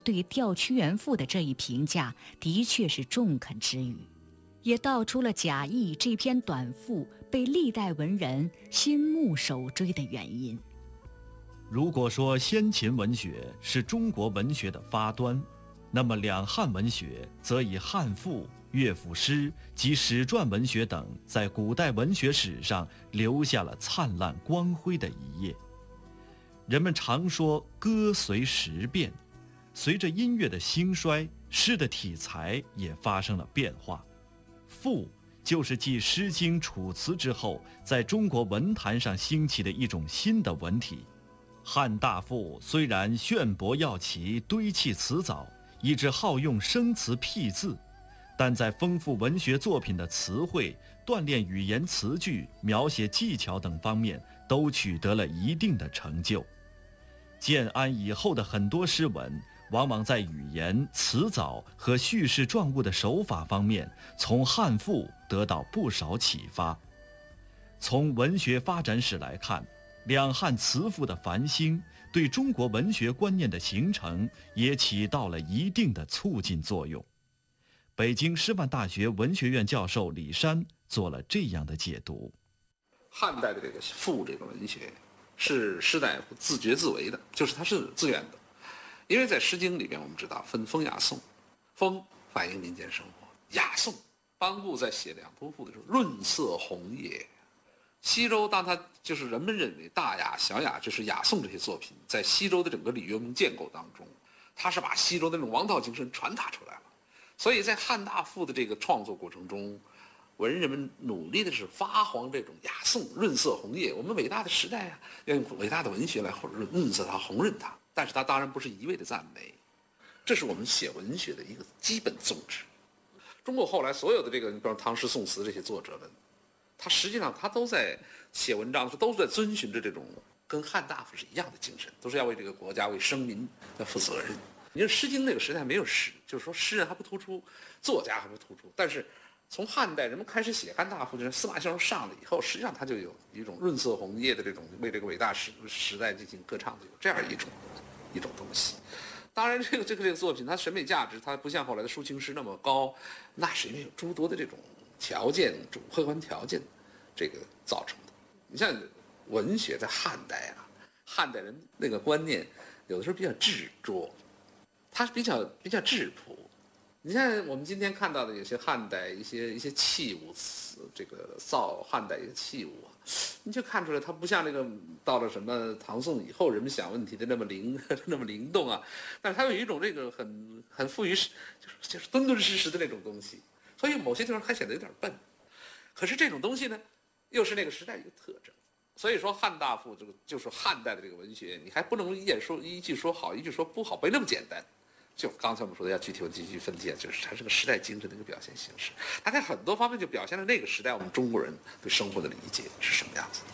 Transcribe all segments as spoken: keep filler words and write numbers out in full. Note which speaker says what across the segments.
Speaker 1: 对调屈原赋的这一评价的确是中肯之语，也道出了贾谊这篇短赋被历代文人心目首追的原因。
Speaker 2: 如果说先秦文学是中国文学的发端，那么两汉文学则以汉赋、乐府诗及史传文学等在古代文学史上留下了灿烂光辉的一页。人们常说歌随时变，随着音乐的兴衰，诗的题材也发生了变化。赋就是继《诗经》《楚辞》之后，在中国文坛上兴起的一种新的文体。汉大赋虽然炫博耀奇，堆砌辞藻，以致好用生词僻字，但在丰富文学作品的词汇、锻炼语言词句、描写技巧等方面都取得了一定的成就。建安以后的很多诗文，往往在语言、词藻和叙事状物的手法方面，从汉赋得到不少启发。从文学发展史来看，两汉词赋的繁兴，对中国文学观念的形成也起到了一定的促进作用。北京师范大学文学院教授李山做了这样的解读：
Speaker 3: 汉代的这个赋这个文学，是士大夫自觉自为的，就是它是自愿的。因为在《诗经》里边，我们知道分风雅颂，风反映民间生活，雅颂班固在写两都赋的时候，润色红叶。西周当他就是人们认为大雅、小雅就是雅颂这些作品，在西周的整个礼乐文建构当中，他是把西周的那种王道精神传达出来了。所以在汉大赋的这个创作过程中，文人们努力的是发黄这种雅颂，润色红叶。我们伟大的时代啊，要用伟大的文学来润色它、红润它。但是它当然不是一味的赞美，这是我们写文学的一个基本宗旨。中国后来所有的这个，你比如唐诗宋词这些作者们，他实际上他都在写文章的时候，都是在遵循着这种跟汉大夫是一样的精神，都是要为这个国家、为生民要负责任。你说《诗经》那个时代没有诗，就是说诗人还不突出，作家还不突出。但是从汉代人们开始写汉大夫，就是司马相如上了以后，实际上他就有一种润色红叶的这种为这个伟大时时代进行歌唱的有这样一种一种东西。当然，这个这个这个作品它审美价值，它不像后来的抒情诗那么高，那是因为有诸多的这种条件、客观条件这个造成的。你像文学在汉代啊，汉代人那个观念有的时候比较执着，它是比较比较质朴。你看我们今天看到的有些汉代一些一些器物，这个造汉代一些器物啊，你就看出来它不像那个到了什么唐宋以后人们想问题的那么灵那么灵动啊，但是它有一种这个很很富于就是就是敦敦实实的那种东西，所以某些地方还显得有点笨。可是这种东西呢，又是那个时代一个特征。所以说汉大赋这个就是汉代的这个文学，你还不能一眼说一句说好，一句说不好，没那么简单。就刚才我们说的要具体继续分析，就是它是个时代精神的一个表现形式，它在很多方面就表现了那个时代我们中国人对生活的理解是什么样子的。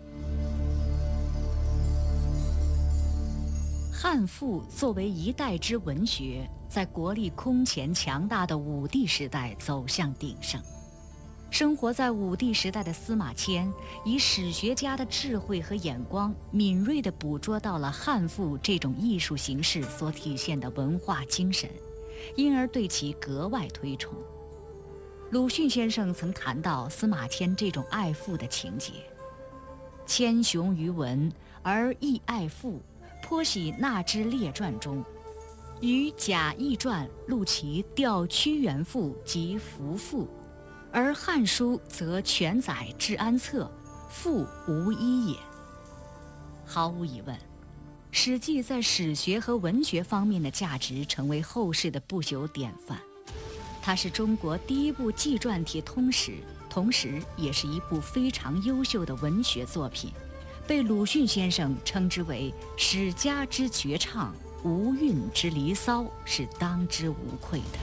Speaker 1: 汉赋作为一代之文学，在国力空前强大的武帝时代走向鼎盛。生活在武帝时代的司马迁，以史学家的智慧和眼光，敏锐地捕捉到了汉赋这种艺术形式所体现的文化精神，因而对其格外推崇。鲁迅先生曾谈到司马迁这种爱赋的情节：谦雄于文，而亦爱赋，颇喜纳之列传中，于贾谊传录其调屈原赋及服赋。而《汉书》则全载治安策，赋无一也。毫无疑问，《史记》在史学和文学方面的价值成为后世的不朽典范。它是中国第一部纪传体通史，同时也是一部非常优秀的文学作品，被鲁迅先生称之为史家之绝唱，无韵之离骚，是当之无愧的。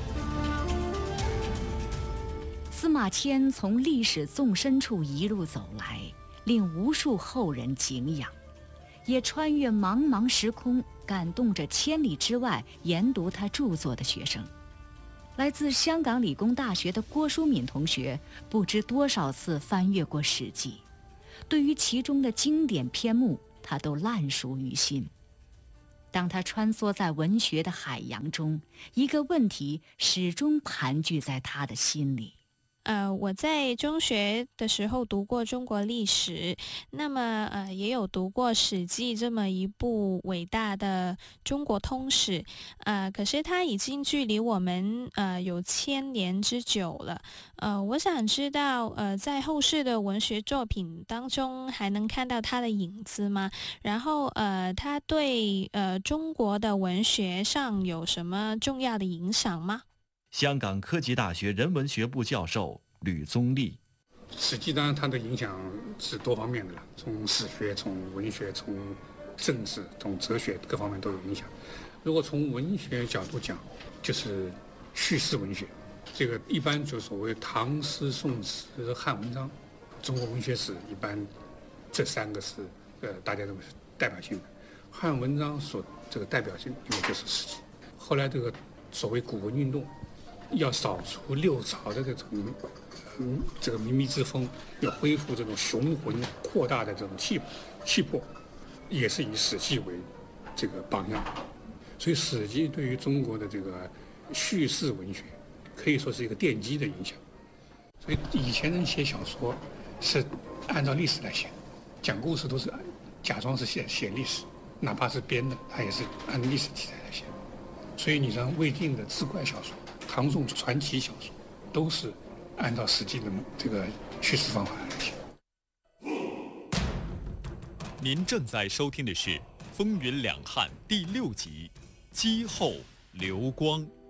Speaker 1: 司马迁从历史纵深处一路走来，令无数后人敬仰，也穿越茫茫时空，感动着千里之外研读他著作的学生。来自香港理工大学的郭淑敏同学，不知多少次翻阅过《史记》，对于其中的经典篇目，他都烂熟于心。 当他穿梭在文学的海洋中，一个问题始终盘踞在他的心里。
Speaker 4: 呃，我在中学的时候读过中国历史，那么呃也有读过《史记》这么一部伟大的中国通史，呃，可是它已经距离我们呃有千年之久了。呃，我想知道，呃，在后世的文学作品当中还能看到它的影子吗？然后呃，它对呃中国的文学上有什么重要的影响吗？
Speaker 2: 香港科技大学人文学部教授吕宗立。
Speaker 5: 史记当然它的影响是多方面的了，从史学、从文学、从政治、从哲学各方面都有影响。如果从文学角度讲，就是叙事文学，这个一般就所谓唐诗、宋词、汉文章，中国文学史一般这三个是呃大家认为是代表性的。汉文章所这个代表性因为就是史记，后来这个所谓古文运动。要扫除六朝的这种，嗯，这个靡靡之风，要恢复这种雄浑扩大的这种气气魄，也是以《史记》为这个榜样。所以，《史记》对于中国的这个叙事文学，可以说是一个奠基的影响。所以，以前人写小说是按照历史来写，讲故事都是假装是写写历史，哪怕是编的，他也是按历史题材来写。所以，你像魏晋的志怪小说。唐宋传奇小说都是按照史记的这个叙事方法来写。
Speaker 6: 您正在收听的是《风云两汉》第六集《姬后刘光》。